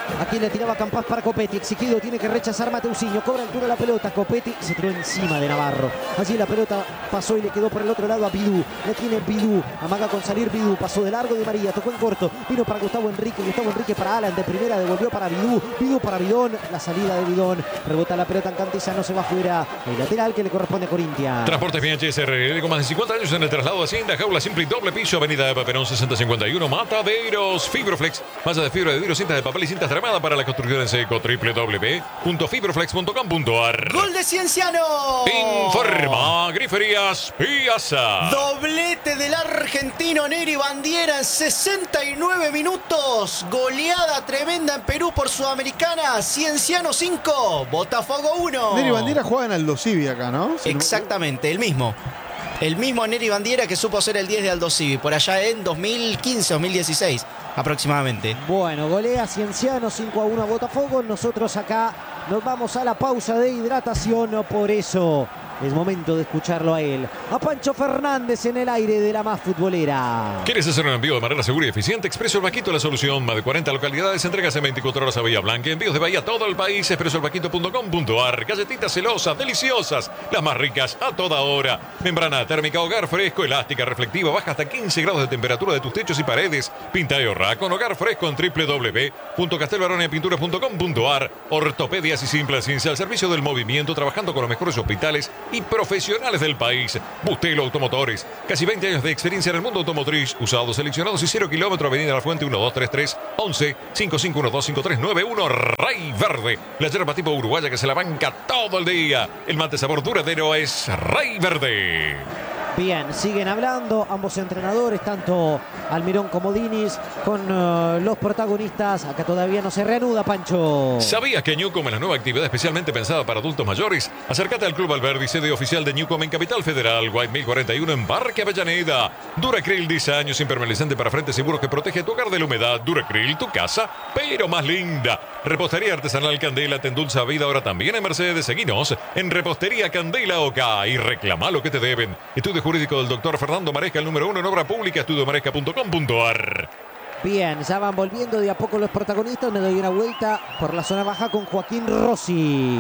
Aquí le tiraba Campás para Copetti. Exigido, tiene que rechazar Mateusinho. Cobra altura la pelota. Copetti se tiró encima de Navarro. Allí la pelota pasó y le quedó por el otro lado a Bidú. Le tiene Bidú. Amaga con salir Bidú. Pasó de largo Di María. Tocó en corto. Vino para Gustavo Enrique. Gustavo Enrique para Alan. De primera devolvió para Bidú. Bidú para Bidón. La salida de Bidón. Rebota la pelota en Cantizano. Se va fuera. El lateral que le corresponde a Corinthians. Transportes V H S R L con más de cincuenta años en el traslado de Hacienda. Jaula simple y doble piso. Avenida de Paperón sesenta cincuenta y uno. Mataderos. Fibroflex. Masa de fibra de vidrio, cintas de papel y cintas tramadas para la construcción en seco. doble u doble u doble u punto fibroflex punto com punto a r. ¡Gol de Cienciano! Informa Griferías Piazza. Doblete del argentino Neri Bandiera en sesenta y nueve minutos. Goleada tremenda en Perú por Sudamericana. Cienciano cinco, Botafogo uno. Neri Bandiera juega en Aldo Civi acá, ¿no? Si Exactamente, el mismo. El mismo Neri Bandiera que supo ser el diez de Aldo Civi, por allá en dos mil quince, dos mil dieciséis aproximadamente. Bueno, golea Cienciano cinco a uno a Botafogo. Nosotros acá nos vamos a la pausa de hidratación. Por eso es momento de escucharlo a él. A Pancho Fernández en el aire de la más futbolera. ¿Quieres hacer un envío de manera segura y eficiente? Expreso El Vaquito, la solución. Más de cuarenta localidades, entregas en veinticuatro horas a Bahía Blanca. Envíos de Bahía a todo el país. expreso el vaquito punto com punto a r. Galletitas celosas, deliciosas, las más ricas a toda hora. Membrana térmica, hogar fresco, elástica, reflectiva, baja hasta quince grados de temperatura de tus techos y paredes. Pinta y ahorra con hogar fresco en doble u doble u doble u punto castelbaronia pinturas punto com punto a r. Ortopedias y simple ciencia al servicio del movimiento, trabajando con los mejores hospitales y profesionales del país. Bustelo Automotores. Casi veinte años de experiencia en el mundo automotriz. Usados, seleccionados y cero kilómetro. Avenida La Fuente uno dos tres tres once cinco cinco uno dos cinco tres nueve uno. Rey Verde. La yerba tipo uruguaya que se la banca todo el día. El mate sabor duradero es Rey Verde. Bien, siguen hablando ambos entrenadores, tanto Almirón como Diniz, con uh, los protagonistas. Acá todavía no se reanuda, Pancho. ¿Sabías que Newcom es la nueva actividad especialmente pensada para adultos mayores? Acércate al Club Alberdi, sede oficial de Newcom en Capital Federal, White mil cuarenta y uno en Parque Avellaneda. Duracryl, diez años, impermeabilizante para frentes seguros que protege tu hogar de la humedad. Duracryl, tu casa, pero más linda. Repostería artesanal Candela te endulza vida ahora también en Mercedes. Seguinos en Repostería Candela Oca y reclama lo que te deben. Estudio jurídico del doctor Fernando Maresca, el número uno en obra pública, estudio maresca punto com punto a r. Bien, ya van volviendo de a poco los protagonistas. Me doy una vuelta por la zona baja con Joaquín Rossi.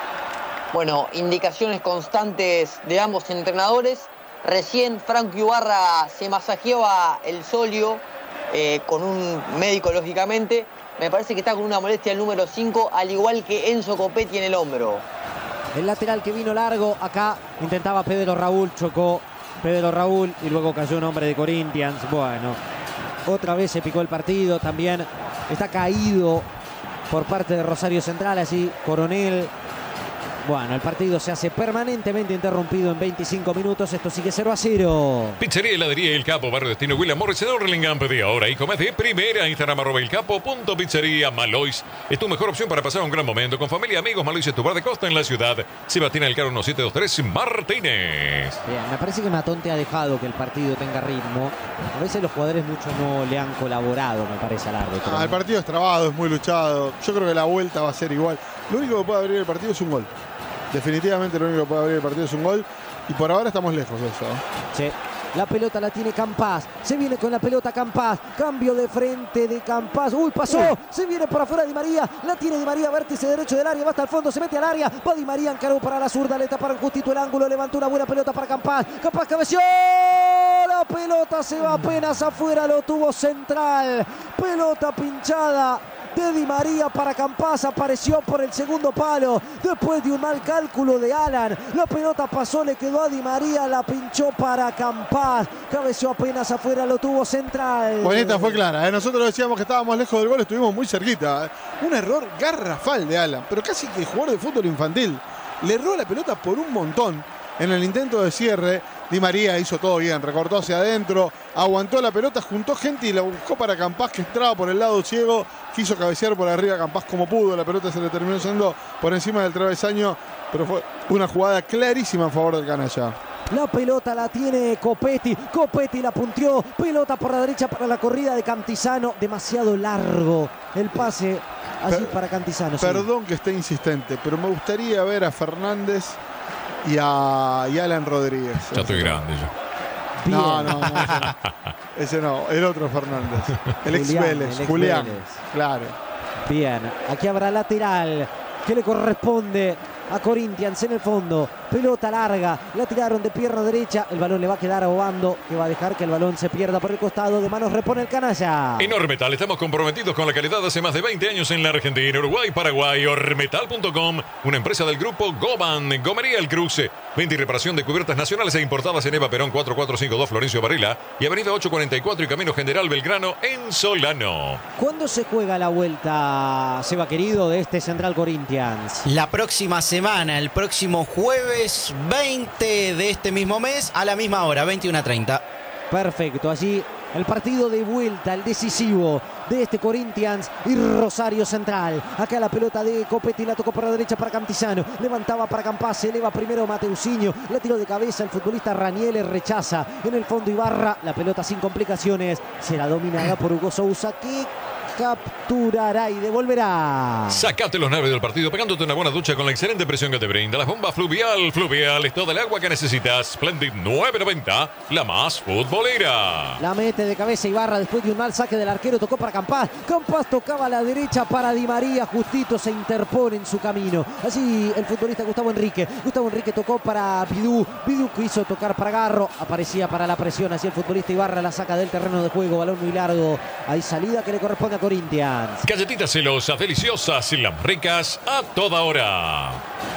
Bueno, indicaciones constantes de ambos entrenadores. Recién Franco Ibarra se masajeaba el solio eh, con un médico, lógicamente. Me parece que está con una molestia el número cinco, al igual que Enzo Copetti en el hombro. El lateral que vino largo, acá intentaba Pedro Raúl, chocó Pedro Raúl y luego cayó un hombre de Corinthians. Bueno, otra vez se picó el partido, también está caído por parte de Rosario Central, así Coronel. Bueno, el partido se hace permanentemente interrumpido en veinticinco minutos. Esto sigue cero a cero. Pizzería Heladería El Capo, barrio destino William Morris en Hurlingham. Pedí ahora y comés de primera. Instagram arroba elcapo.pizzería. Malois es tu mejor opción para pasar un gran momento con familia y amigos. Malois es tu bar de costa en la ciudad. Sebastián Elcaro diecisiete veintitrés Martínez. Bien, me parece que Matón te ha dejado que el partido tenga ritmo. A veces los jugadores mucho no le han colaborado, me parece, al árbitro. Ah, el partido es trabado, es muy luchado. Yo creo que la vuelta va a ser igual. Lo único que puede abrir el partido es un gol. Definitivamente lo único que puede abrir el partido es un gol. Y por ahora estamos lejos de eso. Sí. La pelota la tiene Campás. Se viene con la pelota Campás. Cambio de frente de Campás. Uy, pasó. Uy. Se viene por afuera Di María. La tiene Di María. Vértice derecho del área. Va hasta el fondo. Se mete al área. Va Di María. Encaró para la zurda. Le taparon justito el ángulo. Levantó una buena pelota para Campás. Campás cabeció. La pelota se va apenas afuera. Lo tuvo Central. Pelota pinchada de Di María para Campás, apareció por el segundo palo después de un mal cálculo de Alan. La pelota pasó, le quedó a Di María, la pinchó para Campás, cabeció apenas afuera, lo tuvo Central. Bonita, fue clara, ¿eh? Nosotros decíamos que estábamos lejos del gol, estuvimos muy cerquita, ¿eh? Un error garrafal de Alan, pero casi que jugador de fútbol infantil. Le erró la pelota por un montón en el intento de cierre. Di María hizo todo bien, recortó hacia adentro, aguantó la pelota, juntó gente y la buscó para Campás, que entraba por el lado ciego, quiso cabecear por arriba Campás como pudo, la pelota se le terminó yendo por encima del travesaño, pero fue una jugada clarísima a favor del canalla. La pelota la tiene Copetti, Copetti la punteó, pelota por la derecha para la corrida de Cantizano, demasiado largo el pase así per para Cantizano. Perdón sí. que esté insistente, pero me gustaría ver a Fernández y a y Alan Rodríguez. Ya estoy grande yo. No, no, no, ese no. Ese no, el otro Fernández. El ex Julián, Vélez, el ex Julián. Vélez. Claro. Bien, aquí habrá lateral que le corresponde a Corinthians en el fondo. Pelota larga, la tiraron de pierna derecha. El balón le va a quedar a Obando, que va a dejar que el balón se pierda por el costado. De manos repone el canalla. En Ormetal estamos comprometidos con la calidad hace más de veinte años en la Argentina, Uruguay, Paraguay. Ormetal punto com, una empresa del grupo Goban. Gomería El Cruce. Venta y reparación de cubiertas nacionales e importadas en Eva Perón cuatro cuatro cinco dos Florencio Varela y Avenida ocho cuarenta y cuatro y Camino General Belgrano en Solano. ¿Cuándo se juega la vuelta, Seba querido, de este Central Corinthians? La próxima semana, el próximo jueves veinte de este mismo mes, a la misma hora, veintiuno treinta. Perfecto, allí el partido de vuelta, el decisivo de este Corinthians y Rosario Central. Acá la pelota de Copetti, la tocó por la derecha para Cantizano, levantaba para Campás, se eleva primero Mateusinho, la tiró de cabeza el futbolista Ranieri, rechaza en el fondo Ibarra, la pelota sin complicaciones, será dominada por Hugo Sousa, que capturará y devolverá. Sacate los nervios del partido pegándote una buena ducha con la excelente presión que te brinda la bomba Fluvial. Fluvial es toda el agua que necesitas. Splendid nueve noventa, la más futbolera. La mete de cabeza Ibarra después de un mal saque del arquero, tocó para Campás. Campás tocaba a la derecha para Di María, justito se interpone en su camino. Así el futbolista Gustavo Enrique. Gustavo Enrique tocó para Bidú. Bidú quiso tocar para Garro, aparecía para la presión. Así el futbolista Ibarra la saca del terreno de juego. Balón muy largo. Hay salida que le corresponde a Corinthians. Galletitas celosas, deliciosas y las ricas a toda hora.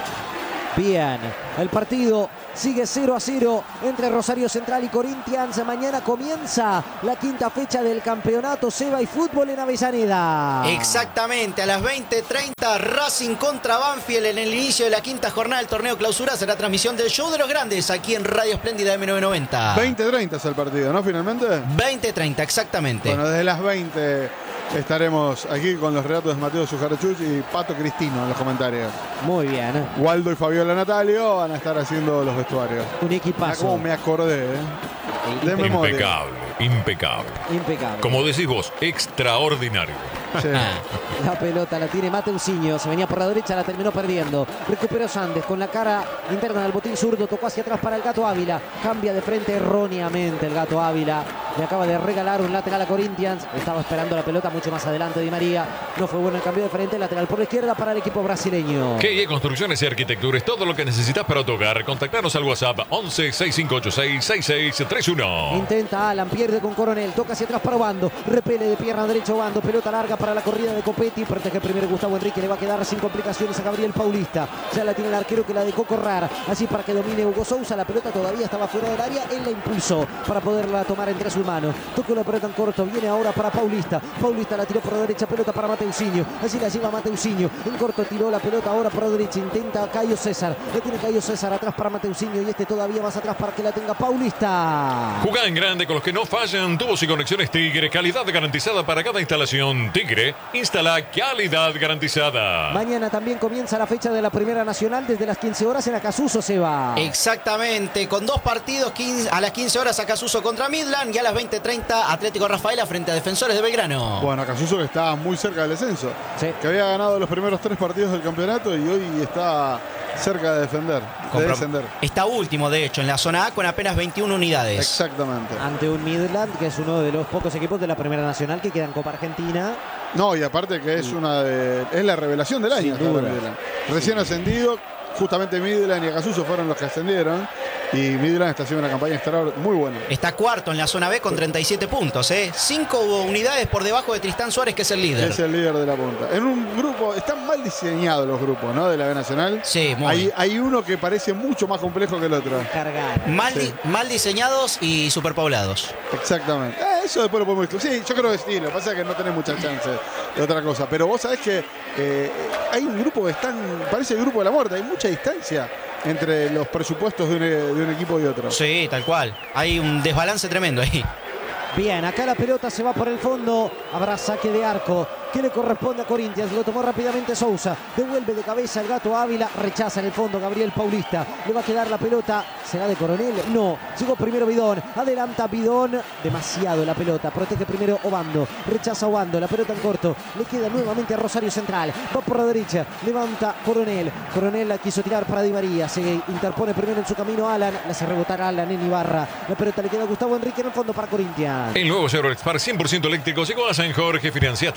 Bien, el partido sigue cero a cero entre Rosario Central y Corinthians. Mañana comienza la quinta fecha del campeonato Seba y Fútbol en Avellaneda. Exactamente, a las veinte treinta, Racing contra Banfield en el inicio de la quinta jornada del torneo clausura. Será transmisión del Show de los Grandes aquí en Radio Espléndida M novecientos noventa. veinte treinta es el partido, ¿no? Finalmente. veinte treinta, exactamente. Bueno, desde las veinte estaremos aquí con los relatos de Mateo Sujarachuch y Pato Cristino en los comentarios. Muy bien. Waldo y Fabiola Natalio van a estar haciendo los vestuarios. Un Mirá equipazo. cómo me acordé, ¿eh? De memoria. Impecable, impecable. Impecable. Como decís vos, extraordinario. Sí. La pelota la tiene Mateusinho, se venía por la derecha, la terminó perdiendo. Recuperó Sandes con la cara interna del botín zurdo, tocó hacia atrás para el Gato Ávila. Cambia de frente erróneamente el Gato Ávila. Le acaba de regalar un lateral a Corinthians. Estaba esperando la pelota mucho más adelante Di María. No fue bueno el cambio de frente, lateral por la izquierda para el equipo brasileño. G I E Construcciones y Arquitectura es todo lo que necesitas para tu hogar. Contactanos al WhatsApp once sesenta y cinco ochenta y seis sesenta y seis treinta y uno. Intenta Alan, pierde con Coronel, toca hacia atrás para Obando, repele de pierna derecha Obando, pelota larga para la corrida de Copetti, protege primero Gustavo Enrique, le va a quedar sin complicaciones a Gabriel Paulista, ya la tiene el arquero que la dejó correr, así para que domine Hugo Sousa, la pelota todavía estaba fuera del área, él la impulsó para poderla tomar entre sus manos, tocó la pelota en corto, viene ahora para Paulista, Paulista la tiró por la derecha, pelota para Mateusinho, así la lleva Mateusinho, en corto tiró la pelota ahora por la derecha, intenta Caio César, la tiene Caio César atrás para Mateusinho y este todavía más atrás para que la tenga Paulista. Jugá en grande con los que no fallan. Tubos y conexiones Tigre. Calidad garantizada para cada instalación. Tigre instala calidad garantizada. Mañana también comienza la fecha de la Primera Nacional desde las quince horas en Acasuso, Seba. Exactamente, con dos partidos, quince, a las quince horas Acasuso contra Midland y a las veinte treinta Atlético Rafaela frente a Defensores de Belgrano. Bueno, Acasuso que está muy cerca del descenso, Sí. que había ganado los primeros tres partidos del campeonato y hoy está cerca de defender, de Compro- descender. Está último, de hecho, en la zona A con apenas veintiuna unidades. Exactamente. Ante un Midland que es uno de los pocos equipos de la Primera Nacional que queda en Copa Argentina. No, y aparte que es una de, es la revelación del año. Sin hasta duda. ahora Midland. Recién ascendido, justamente Midland y Acasuso fueron los que ascendieron. Y Midland está haciendo una campaña extraordinaria muy buena. Está cuarto en la zona B con treinta y siete puntos, ¿eh? Cinco unidades por debajo de Tristán Suárez, que es el líder. Es el líder de la punta. En un grupo, están mal diseñados los grupos, ¿no? De la B Nacional. Sí, muy. Hay, hay uno que parece mucho más complejo que el otro. Cargar. Mal, Sí. di- mal diseñados y superpoblados. Exactamente. Eh, eso después lo podemos discutir. Sí, yo creo que sí. Lo que pasa es que no tenés muchas chances de otra cosa. Pero vos sabés que eh, hay un grupo que están, parece el grupo de la muerte. Hay mucha distancia entre los presupuestos de un, de un equipo y otro. Sí, tal cual. Hay un desbalance tremendo ahí. Bien, acá la pelota se va por el fondo. Habrá saque de arco que le corresponde a Corinthians. Lo tomó rápidamente Sousa. Devuelve de cabeza el Gato Ávila. Rechaza en el fondo Gabriel Paulista. Le va a quedar la pelota. ¿Será de Coronel? No. Llegó primero Bidón. Adelanta Bidón. Demasiado la pelota. Protege primero Obando. Rechaza Obando. La pelota en corto. Le queda nuevamente a Rosario Central. Va por la derecha. Levanta Coronel. Coronel la quiso tirar para Di María. Se interpone primero en su camino Alan. Le hace rebotar a Alan en Ibarra. La pelota le queda a Gustavo Enrique en el fondo para Corinthians. El nuevo Chevrolet Spark cien por ciento eléctrico llegó a San Jorge. Financia hasta quince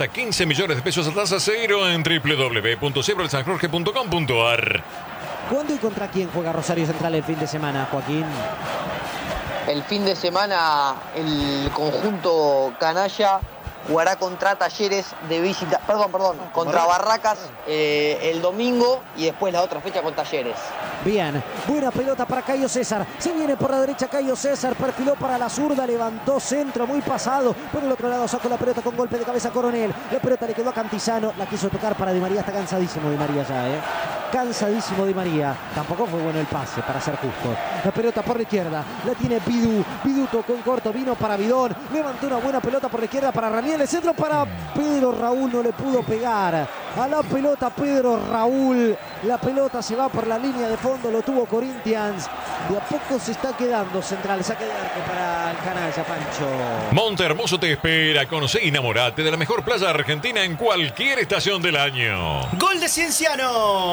quince millones de pesos a tasa cero en w w w punto chevrolet san jorge punto com punto a r. ¿Cuándo y contra quién juega Rosario Central el fin de semana, Joaquín? El fin de semana el conjunto canalla jugará contra Talleres de visita, perdón, perdón, contra Barracas eh, el domingo y después la otra fecha con Talleres. Bien, buena pelota para Cayo César. Se viene por la derecha Cayo César, perfiló para la zurda, levantó centro muy pasado. Por el otro lado sacó la pelota con golpe de cabeza Coronel. La pelota le quedó a Cantizano, la quiso tocar para Di María. Está cansadísimo Di María ya, ¿eh? Cansadísimo Di María. Tampoco fue bueno el pase, para ser justo. La pelota por la izquierda, la tiene Bidú. Bidú tocó en corto, vino para Bidón. Levantó una buena pelota por la izquierda para Raniel. El centro para Pedro Raúl, no le pudo pegar a la pelota Pedro Raúl. La pelota se va por la línea de fondo, lo tuvo Corinthians. De a poco se está quedando Central. Saque de arco para el canalla, Pancho. Monte Hermoso te espera. Conoce y enamorate de la mejor playa argentina en cualquier estación del año. Gol de Cienciano.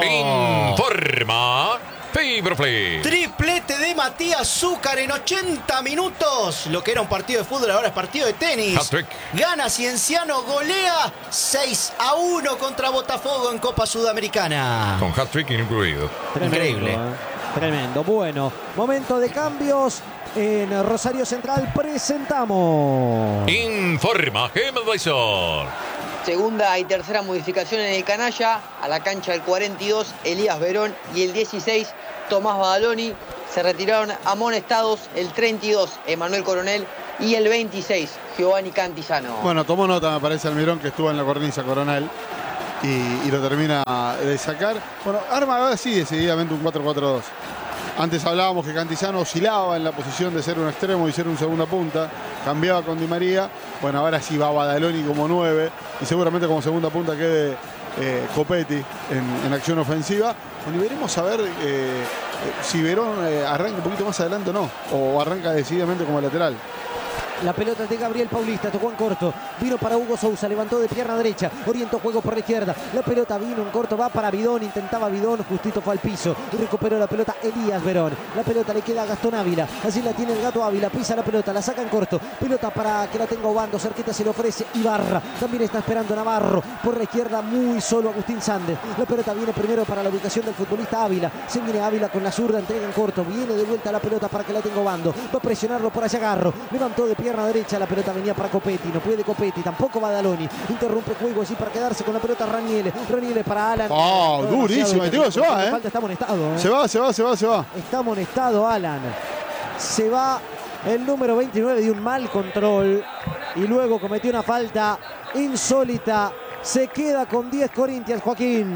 Informa Fibroflex. Triplete de Matías Zúcar en ochenta minutos. Lo que era un partido de fútbol ahora es partido de tenis. Hat-trick. Gana Cienciano, golea seis a uno contra Botafogo en Copa Sudamericana. Con hat-trick incluido. Tremendo, Increíble. ¿eh? Tremendo. Bueno, momento de cambios. En Rosario Central presentamos. Informa GameAdvisor. Segunda y tercera modificación en el canalla, a la cancha del cuarenta y dos, Elías Verón, y el dieciséis, Tomás Badaloni. Se retiraron amonestados el treinta y dos, Emanuel Coronel, y el veintiséis, Giovanni Cantizano. Bueno, tomó nota, me parece, Almirón, que estuvo en la cornisa Coronel y, y lo termina de sacar. Bueno, arma así decididamente un cuatro cuatro dos. Antes hablábamos que Cantizano oscilaba en la posición de ser un extremo y ser un segunda punta. Cambiaba con Di María. Bueno, ahora sí va Badaloni como nueve. Y seguramente como segunda punta quede eh, Copetti en, en acción ofensiva. Bueno, y veremos a ver eh, eh, si Verón eh, arranca un poquito más adelante o no. O arranca decididamente como lateral. La pelota de Gabriel Paulista, tocó en corto, vino para Hugo Sousa, levantó de pierna derecha, orientó juego por la izquierda, la pelota vino en corto, va para Bidón, intentaba Bidón, justito fue al piso, y recuperó la pelota Elías Verón, la pelota le queda a Gastón Ávila, así la tiene el Gato Ávila, pisa la pelota, la saca en corto, pelota para que la tenga Obando, cerquita se le ofrece Ibarra, también está esperando Navarro, por la izquierda muy solo Agustín Sández, la pelota viene primero para la ubicación del futbolista Ávila, se viene Ávila con la zurda, entrega en corto, viene de vuelta la pelota para que la tenga Obando, va a presionarlo por allá Garro, levantó de pierna derecha, la pelota venía para Copetti, no puede Copetti, tampoco Badaloni, interrumpe juego así para quedarse con la pelota Raniele, Raniele para Alan. Oh, no, durísimo, tío, se va, eh. Falta, está amonestado, eh. Se va, se va, se va, se va. Está amonestado Alan. Se va el número veintinueve de un mal control y luego cometió una falta insólita. Se queda con diez Corinthians, Joaquín.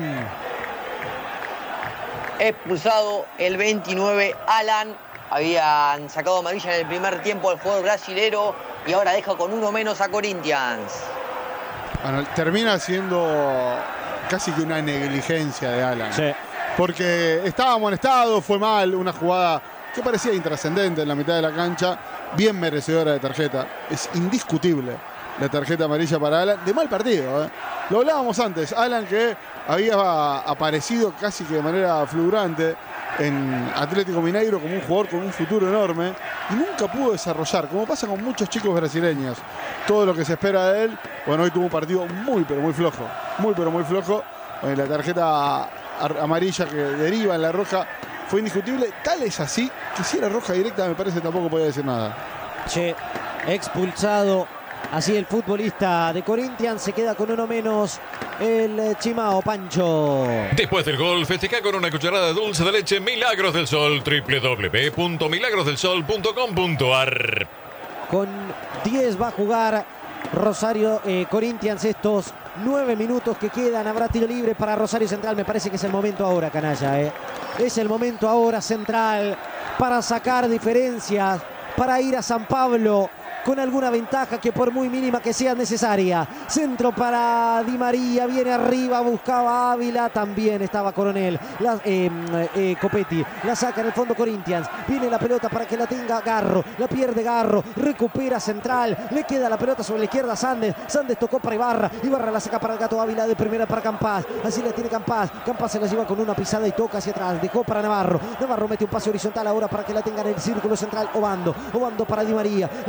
Expulsado el veintinueve, Alan. Habían sacado amarilla en el primer tiempo al jugador brasilero y ahora deja con uno menos a Corinthians. Bueno, termina siendo casi que una negligencia de Alan. Sí. Porque estaba amonestado, fue mal, una jugada que parecía intrascendente en la mitad de la cancha, bien merecedora de tarjeta. Es indiscutible la tarjeta amarilla para Alan, de mal partido, ¿eh? Lo hablábamos antes, Alan que había aparecido casi que de manera fulgurante en Atlético Mineiro como un jugador con un futuro enorme y nunca pudo desarrollar, como pasa con muchos chicos brasileños, todo lo que se espera de él. Bueno, hoy tuvo un partido muy pero muy flojo, muy pero muy flojo. Bueno, la tarjeta amarilla que deriva en la roja fue indiscutible, tal es así que si era roja directa me parece tampoco podía decir nada. Che, expulsado. Así el futbolista de Corinthians, se queda con uno menos el Chimao, Pancho. Después del gol, festeja con una cucharada de dulce de leche Milagros del Sol, w w w punto milagros del sol punto com punto a r. Con diez va a jugar Rosario eh, Corinthians estos nueve minutos que quedan. Habrá tiro libre para Rosario Central. Me parece que es el momento ahora, canalla. Eh. Es el momento ahora Central para sacar diferencias, para ir a San Pablo con alguna ventaja que por muy mínima que sea necesaria. Centro para Di María, viene arriba, buscaba Ávila, también estaba Coronel, la, eh, eh, Copetti, la saca en el fondo Corinthians, viene la pelota para que la tenga Garro, la pierde Garro, recupera Central, le queda la pelota sobre la izquierda Sández, Sández tocó para Ibarra, Ibarra la saca para el Gato Ávila, de primera para Campás, así la tiene Campás, Campás se la lleva con una pisada y toca hacia atrás, dejó para Navarro, Navarro mete un pase horizontal ahora para que la tenga en el círculo central Obando, Obando para Di María, le tiene Di María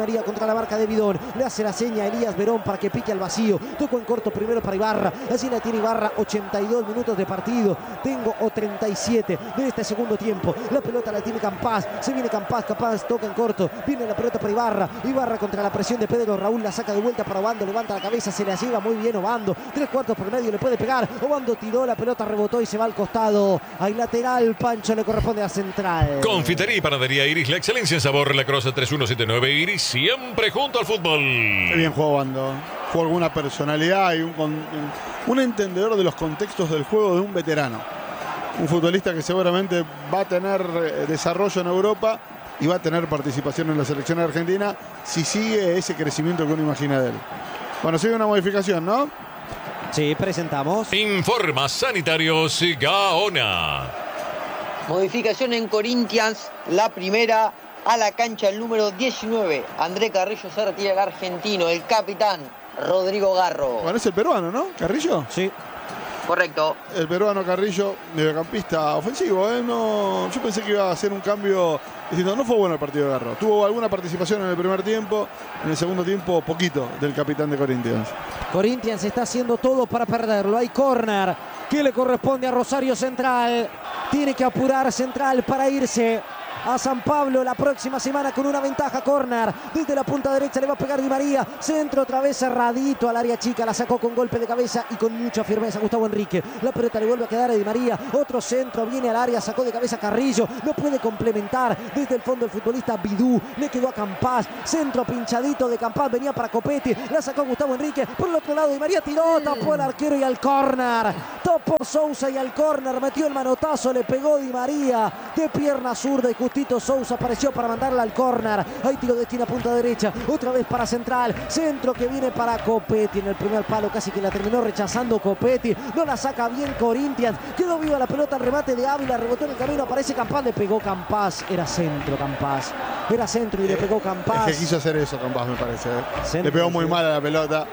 María contra la marca de Bidón. Le hace la seña a Elías Verón para que pique al vacío. Tocó en corto primero para Ibarra. Así la tiene Ibarra. ochenta y dos minutos de partido. Tengo o treinta y siete de este segundo tiempo. La pelota la tiene Campás. Se viene Campás. Campás toca en corto. Viene la pelota para Ibarra. Ibarra contra la presión de Pedro Raúl. La saca de vuelta para Obando. Levanta la cabeza. Se la lleva muy bien Obando. Tres cuartos por medio. Le puede pegar. Obando tiró. La pelota rebotó y se va al costado. Hay lateral. Pancho le corresponde a central. Confitería y panadería Iris. La excelencia en sabor. La Croce tres uno siete nueve. Iris. Siempre junto al fútbol. Qué bien jugó Obando. Fue alguna personalidad y un, un, un entendedor de los contextos del juego de un veterano. Un futbolista que seguramente va a tener desarrollo en Europa y va a tener participación en la selección argentina si sigue ese crecimiento que uno imagina de él. Bueno, sigue una modificación, ¿no? Sí, presentamos. Informa Sanitarios Gaona. Modificación en Corinthians, la primera a la cancha el número diecinueve. André Carrillo se retira el argentino, el capitán Rodrigo Garro. Bueno, es el peruano, ¿no? Carrillo. Sí. Correcto. El peruano Carrillo, mediocampista ofensivo, ¿eh? No, yo pensé que iba a hacer un cambio diciendo, no fue bueno el partido de Garro. Tuvo alguna participación en el primer tiempo, en el segundo tiempo poquito del capitán de Corinthians. Corinthians está haciendo todo para perderlo. Hay córner que le corresponde a Rosario Central. Tiene que apurar Central para irse a San Pablo la próxima semana con una ventaja. Córner desde la punta derecha, le va a pegar Di María, centro otra vez cerradito al área chica, la sacó con golpe de cabeza y con mucha firmeza Gustavo Enrique. La pelota le vuelve a quedar a Di María, otro centro, viene al área, sacó de cabeza Carrillo, no puede complementar desde el fondo el futbolista Bidú, le quedó a Campás, centro pinchadito de Campás, venía para Copetti, la sacó Gustavo Enrique, por el otro lado Di María tiró, tapó el arquero y al córner, tapó Sousa y al córner, metió el manotazo, le pegó Di María de pierna zurda y justito Sousa apareció para mandarla al córner. Hay tiro de esquina punta derecha, otra vez para Central, centro que viene para Copetti en el primer palo, casi que la terminó rechazando Copetti, no la saca bien Corinthians, quedó viva la pelota, el remate de Ávila, rebotó en el camino, aparece Campás, le pegó Campás, era centro Campás, era centro y le pegó Campás. Es que quiso hacer eso Campás, me parece, ¿eh? Le pegó muy mal a la pelota,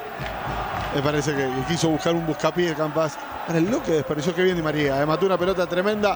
me parece que quiso buscar un buscapié Campás. Ahora, el lo que desperdició, que bien Di María, ¿eh? Mató una pelota tremenda